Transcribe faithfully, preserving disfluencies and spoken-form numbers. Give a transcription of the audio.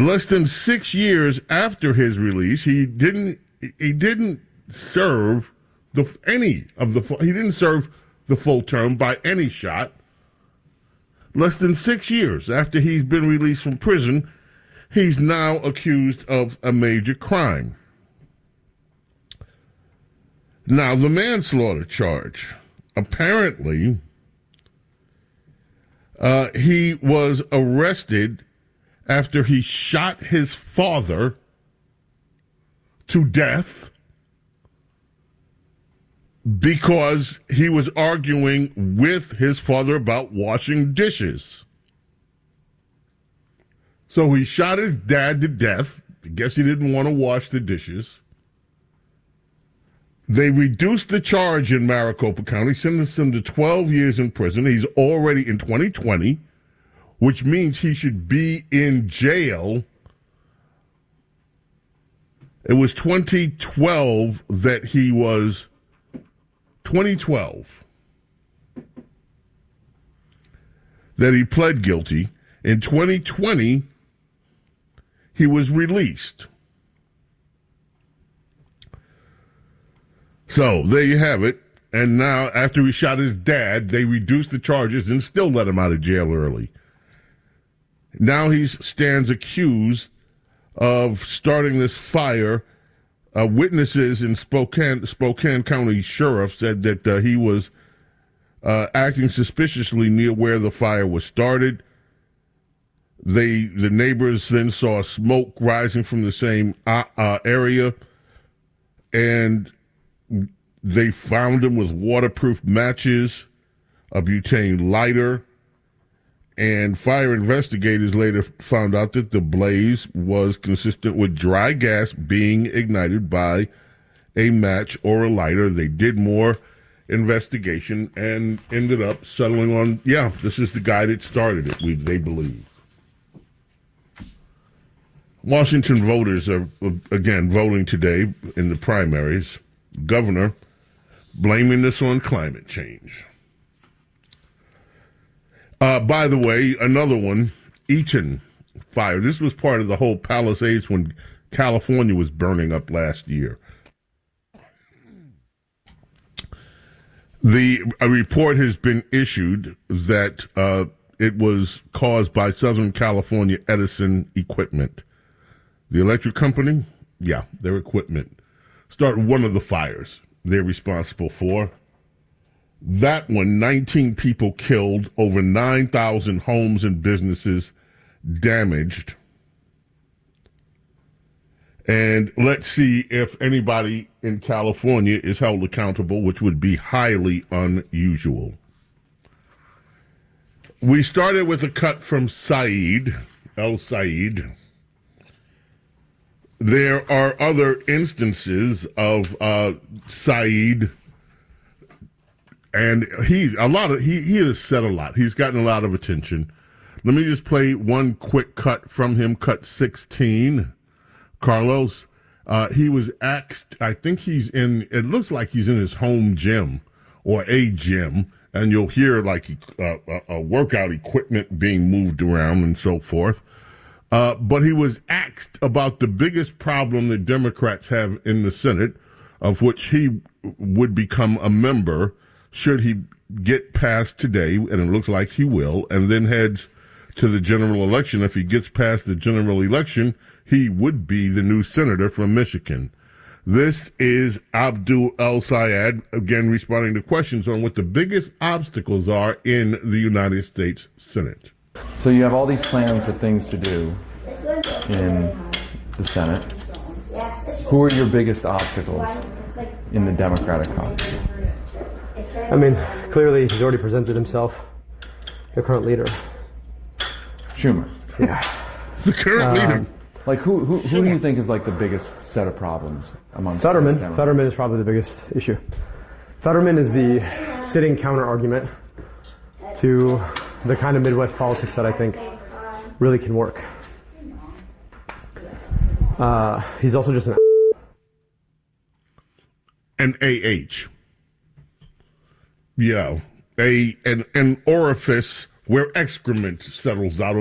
less than six years after his release, he didn't he didn't serve the any of the he didn't serve the full term by any shot. Less than six years after he's been released from prison, he's now accused of a major crime. Now, the manslaughter charge. Apparently, uh, he was arrested after he shot his father to death because he was arguing with his father about washing dishes. So he shot his dad to death. I guess he didn't want to wash the dishes. They reduced the charge in Maricopa County, sentenced him to twelve years in prison. He's already in twenty twenty, which means he should be in jail. It was twenty twelve that he was twenty twelve that he pled guilty. In twenty twenty, he was released. So there you have it. And now, after he shot his dad, they reduced the charges and still let him out of jail early. Now he stands accused of starting this fire. Uh, witnesses in Spokane, Spokane County Sheriff said that uh, he was uh, acting suspiciously near where the fire was started. They, the neighbors then saw smoke rising from the same uh, uh, area, and they found him with waterproof matches, a butane lighter, and fire investigators later found out that the blaze was consistent with dry gas being ignited by a match or a lighter. They did more investigation and ended up settling on, yeah, this is the guy that started it, we, they believe. Washington voters are, again, voting today in the primaries. Governor blaming this on climate change. Uh, by the way, another one, Eaton fire. This was part of the whole Palisades when California was burning up last year. The a report has been issued that uh, it was caused by Southern California Edison equipment. The electric company, yeah, their equipment started one of the fires they're responsible for. That one, nineteen people killed, over nine thousand homes and businesses damaged. And let's see if anybody in California is held accountable, which would be highly unusual. We started with a cut from Saeed, El Said. There are other instances of uh, Saeed. And he a lot of he he has said a lot. He's gotten a lot of attention. Let me just play one quick cut from him, cut sixteen. Carlos, uh, he was asked, I think he's in, it looks like he's in his home gym or a gym, and you'll hear like uh, a, a workout equipment being moved around and so forth. Uh, but he was asked about the biggest problem that Democrats have in the Senate, of which he would become a member should he get passed today, and it looks like he will, and then heads to the general election. If he gets past the general election, he would be the new senator from Michigan. This is Abdul El Sayed, again responding to questions on what the biggest obstacles are in the United States Senate. So you have all these plans of things to do in the Senate. Who are your biggest obstacles in the Democratic caucus? I mean, clearly he's already presented himself, the current leader. Schumer. Yeah. The current Um, leader. Like, who who, who do you think is like the biggest set of problems among Fetterman. Democrats? Fetterman is probably the biggest issue. Fetterman is the sitting counter argument to the kind of Midwest politics that I think really can work. Uh, he's also just an An A H. Yeah. A an, an orifice where excrement settles out